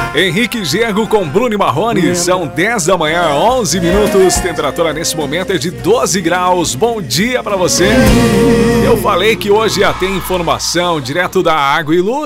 Henrique Gergo com Bruno e Marrone. São 10 da manhã, 11 minutos. Temperatura nesse momento é de 12 graus. Bom dia pra você. Eu falei que hoje ia ter informação direto da Água e Luz.